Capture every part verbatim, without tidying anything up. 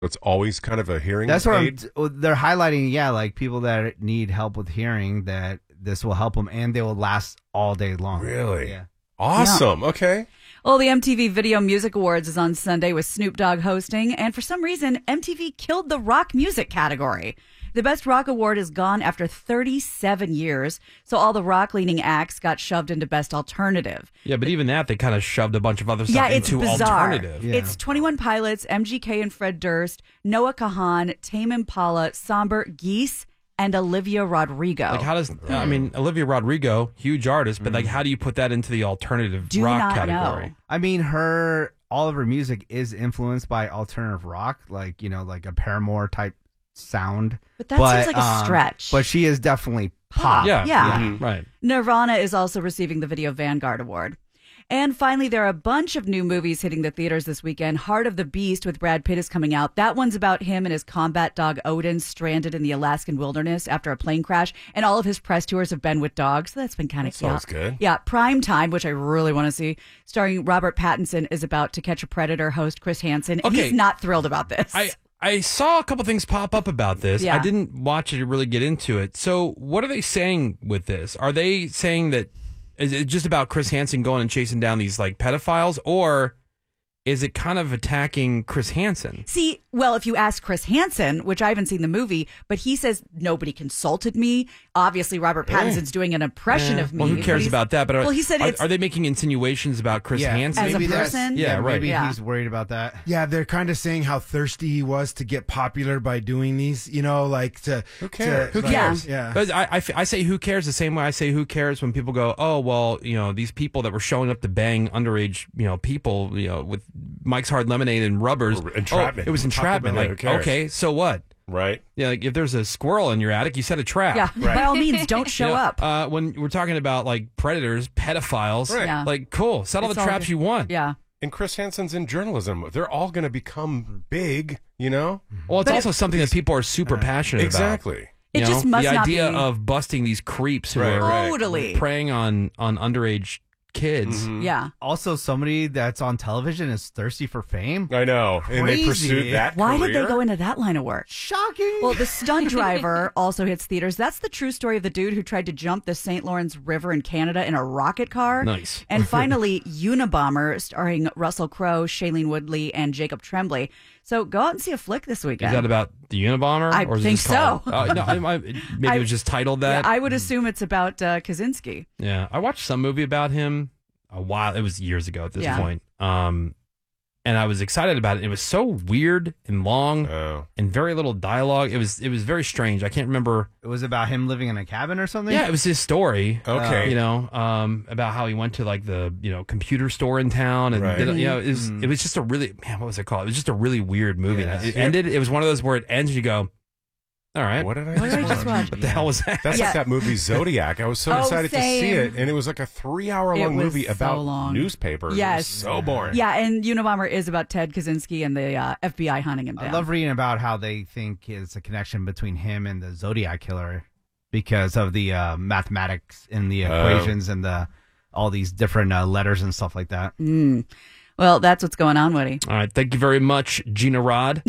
It's always kind of a hearing That's what I'm, aid. they're highlighting. Yeah, like people that need help with hearing, that this will help them, and they will last all day long. Really? Yeah. Awesome. Yeah. Okay. Well, the M T V Video Music Awards is on Sunday with Snoop Dogg hosting, and for some reason, M T V killed the rock music category. The Best Rock Award is gone after thirty-seven years, so all the rock-leaning acts got shoved into Best Alternative. Yeah, but even that, they kind of shoved a bunch of other stuff yeah, it's into bizarre. alternative. Yeah. It's twenty-one Pilots, M G K and Fred Durst, Noah Kahan, Tame Impala, Somber Geese, and Olivia Rodrigo. Like, how does, I mean, Olivia Rodrigo, huge artist, but like, how do you put that into the alternative Do rock not category? know. I mean, her all of her music is influenced by alternative rock, like you know, like a Paramore type sound. But that seems like a um, stretch. But she is definitely pop. Yeah. Yeah. Mhm. Right. Nirvana is also receiving the Video Vanguard Award. And finally, there are a bunch of new movies hitting the theaters this weekend. Heart of the Beast with Brad Pitt is coming out. That one's about him and his combat dog Odin stranded in the Alaskan wilderness after a plane crash. And all of his press tours have been with dogs. So that's been kind of cute. Sounds good. Yeah, Prime Time, which I really want to see, starring Robert Pattinson, is about To Catch a Predator host Chris Hansen. And Okay. he's not thrilled about this. I, I saw a couple things pop up about this. Yeah. I didn't watch it to really get into it. So what are they saying with this? Are they saying that, is it just about Chris Hansen going and chasing down these like pedophiles, or is it kind of attacking Chris Hansen? See, well, if you ask Chris Hansen, which I haven't seen the movie, but he says nobody consulted me. Obviously, Robert Pattinson's doing an impression Eh, of me. Well, who but cares he's- about that? But are, well, he said are, it's are they making insinuations about Chris Yeah. Hansen? As a Maybe that's- person? Yeah, right. Maybe Yeah. he's worried about that. Yeah, they're kind of saying how thirsty he was to get popular by doing these, you know, like to. Who cares? To, Who like, cares? Yeah. But I, I, f- I say who cares the same way I say who cares when people go, oh, well, you know, these people that were showing up to bang underage, you know, people, you know, with Mike's Hard Lemonade and rubbers. Or entrapment. Oh, it was entrapment. Who Like, cares? okay, so what? Right. Yeah, like if there's a squirrel in your attic, you set a trap. Yeah, Right. by all means, don't show You know, up. Uh, when we're talking about like predators, pedophiles, Right. Yeah. like cool, set all It's the all traps good. you want. Yeah. And Chris Hansen's in journalism. They're all going to become big, you know? Well, it's But also it- something that people are super passionate Exactly. about. It You just know? must the not idea be- of busting these creeps who Right, are right. Totally. preying on on underage kids. Mhm. Yeah. Also, somebody that's on television is thirsty for fame. I know. And they Crazy. pursued that Why career. did they go into that line of work? Shocking. Well, The Stunt Driver also hits theaters. That's the true story of the dude who tried to jump the Saint Lawrence River in Canada in a rocket car. Nice. And finally, Unabomber, starring Russell Crowe, Shailene Woodley, and Jacob Tremblay. So go out and see a flick this weekend. Is that about the Unabomber? I or is it think just called- so. Uh, no, I, I, maybe I- it was just titled Yeah, that. I would assume it's about uh, Kaczynski. Yeah, I watched some movie about him a while. It was years ago at this Yeah. point. Um, and I was excited about it. It was so weird and long Oh. and very little dialogue. It was it was very strange. I can't remember. it was about him living in a cabin or something. Yeah, it was his story. Okay. You know, um, about how he went to like the you know computer store in town, and Right. did, you know, it was, Mm. it was just a really man. What was it called? It was just a really weird movie. Yeah. And It ended. It was one of those where it ends and you go, all right, What did I What did I just just watch? watch? what the hell was that? That's Yeah. like that movie Zodiac. I was so Oh, excited to see same. it, and it was like a three-hour-long It was movie so about long. newspapers. Yes. It was so boring. Yeah, and Unabomber is about Ted Kaczynski and the uh, F B I hunting him down. I love reading about how they think it's a connection between him and the Zodiac killer because of the uh, mathematics in the Oh. equations and the all these different uh, letters and stuff like that. Mm. Well, that's what's going on, Woody. All right, thank you very much, Gina Rod.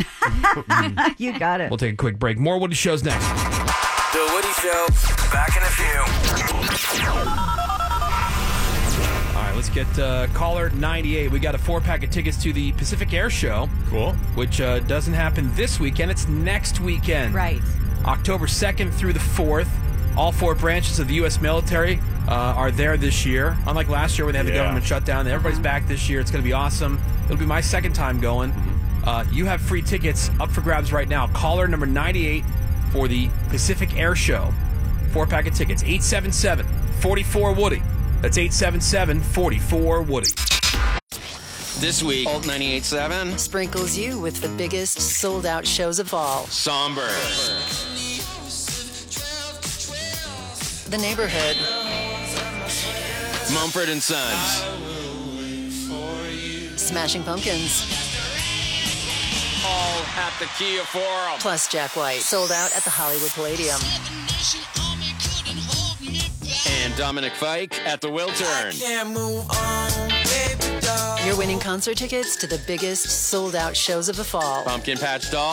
You got it. We'll take a quick break. More Woody Shows next. The Woody Show. Back in a few. All right, let's get uh, caller ninety-eight. We got a four-pack of tickets to the Pacific Air Show, Cool. which uh, doesn't happen this weekend. It's next weekend. Right. October second through the fourth. All four branches of the U S military uh, are there this year. Unlike last year when they had the Yeah. government shutdown, everybody's back this year. It's going to be awesome. It'll be my second time going. Uh, you have free tickets up for grabs right now. Caller number ninety-eight for the Pacific Air Show. Four-pack of tickets. eight seven seven, four four, Woody. That's eight seven seven, four four, Woody. This week, Alt ninety-eight point seven. Sprinkles you with the biggest sold-out shows of all. Somber. The Neighborhood. Mumford and Sons. Smashing Pumpkins. All at the Kia Forum. Plus Jack White. Sold out at the Hollywood Palladium. and Dominic Fike at the Wiltern. Can't move on, baby doll. You're winning concert tickets to the biggest sold-out shows of the fall. Pumpkin Patch Doll.